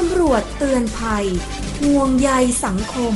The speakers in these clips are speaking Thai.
ำรวจเตือนภัยห่วงใยสังคม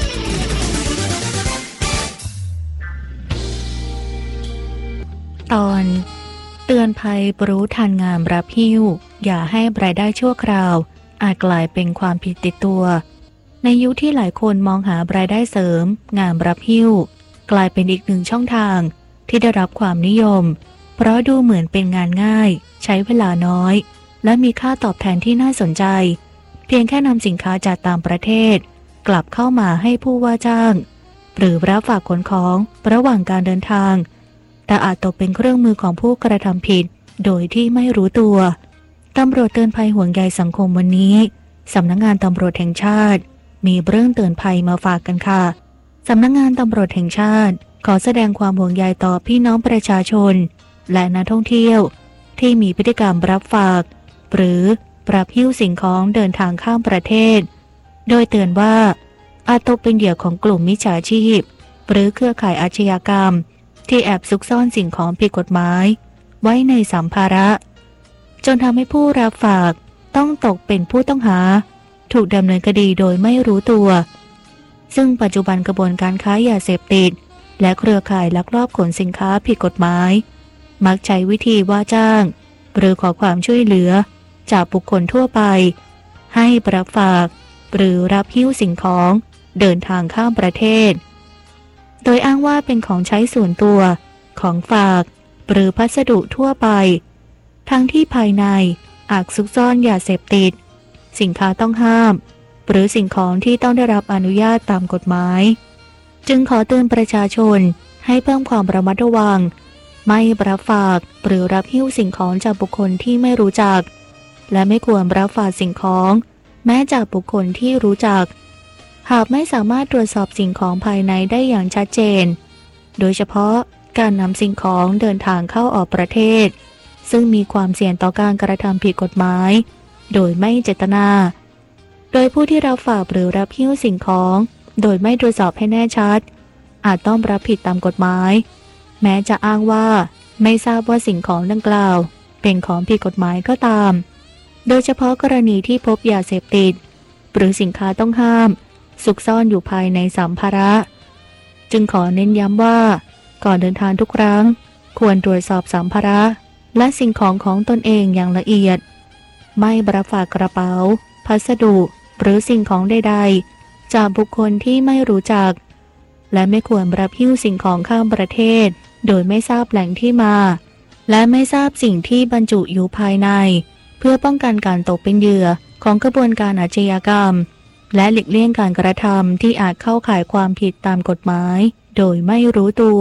ตอนเตือนภัยรู้ทันงานรับหิ้วอย่าให้รายได้ชั่วคราวอาจกลายเป็นความผิดติดตัวในยุคที่หลายคนมองหารายได้เสริมงานรับหิ้วกลายเป็นอีกหนึ่งช่องทางที่ได้รับความนิยมเพราะดูเหมือนเป็นงานง่ายใช้เวลาน้อยและมีค่าตอบแทนที่น่าสนใจเพียงแค่นำสินค้าจากต่างประเทศกลับเข้ามาให้ผู้ว่าจ้างหรือรับฝากขนของระหว่างการเดินทางแต่อาจตกเป็นเครื่องมือของผู้กระทำผิดโดยที่ไม่รู้ตัวตำรวจเตือนภัยห่วงใยสังคมวันนี้สำนักงานตำรวจแห่งชาติมีเรื่องเตือนภัยมาฝากกันค่ะสำนักงานตำรวจแห่งชาติขอแสดงความห่วงใยต่อพี่น้องประชาชนและนักท่องเที่ยวที่มีพฤติกรรมรับฝากหรือรับหิ้วสิ่งของเดินทางข้ามประเทศโดยเตือนว่าอาจตกเป็นเหยื่อของกลุ่มมิจฉาชีพหรือเครือข่ายอาชญากรรมที่แอบซุกซ่อนสิ่งของผิดกฎหมายไว้ในสัมภาระจนทำให้ผู้รับฝากต้องตกเป็นผู้ต้องหาถูกดำเนินคดีโดยไม่รู้ตัวซึ่งปัจจุบันกระบวนการค้ายาเสพติดและเครือข่ายลักลอบขนสินค้าผิดกฎหมายมักใช้วิธีว่าจ้างหรือขอความช่วยเหลือจากบุคคลทั่วไปให้รับฝากหรือรับหิ้วสิ่งของเดินทางข้ามประเทศโดยอ้างว่าเป็นของใช้ส่วนตัวของฝากหรือพัสดุทั่วไปทั้งที่ภายในอาจซุกซ่อนยาเสพติดสินค้าต้องห้ามหรือสิ่งของที่ต้องได้รับอนุญาตตามกฎหมายจึงขอเตือนประชาชนให้เพิ่มความระมัดระวังไม่รับฝากหรือรับหิ้วสิ่งของจากบุคคลที่ไม่รู้จักและไม่ควรรับฝากสิ่งของแม้จากบุคคลที่รู้จักหากไม่สามารถตรวจสอบสิ่งของภายในได้อย่างชัดเจนโดยเฉพาะการนำสิ่งของเดินทางเข้าออกประเทศซึ่งมีความเสี่ยงต่อการกระทำผิดกฎหมายโดยไม่เจตนาโดยผู้ที่รับฝากหรือรับหิ้วสิ่งของโดยไม่ตรวจสอบให้แน่ชัดอาจต้องรับผิดตามกฎหมายแม้จะอ้างว่าไม่ทราบว่าสิ่งของดังกล่าวเป็นของผิดกฎหมายก็ตามโดยเฉพาะกรณีที่พบยาเสพติดหรือสินค้าต้องห้ามซุกซ่อนอยู่ภายในสัมภาระจึงขอเน้นย้ำว่าก่อนเดินทางทุกครั้งควรตรวจสอบสัมภาระและสิ่งของของตนเองอย่างละเอียดไม่รับฝากกระเป๋าพัสดุหรือสิ่งของใดๆจากบุคคลที่ไม่รู้จักและไม่ควรรับหิ้วสิ่งของข้ามประเทศโดยไม่ทราบแหล่งที่มาและไม่ทราบสิ่งที่บรรจุอยู่ภายในเพื่อป้องกันการตกเป็นเหยื่อของกระบวนการอาชญากรรมและหลีกเลี่ยงการกระทำที่อาจเข้าข่ายความผิดตามกฎหมายโดยไม่รู้ตัว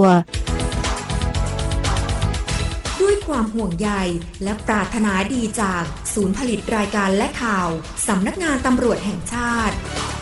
ด้วยความห่วงใยและปรารถนาดีจากศูนย์ผลิตรายการและข่าวสำนักงานตำรวจแห่งชาติ